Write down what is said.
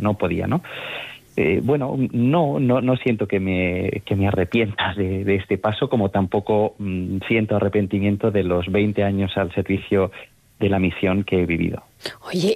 no podía, ¿no? Bueno, no siento que me arrepienta de este paso, como tampoco siento arrepentimiento de los 20 años al servicio de la misión que he vivido. Oye,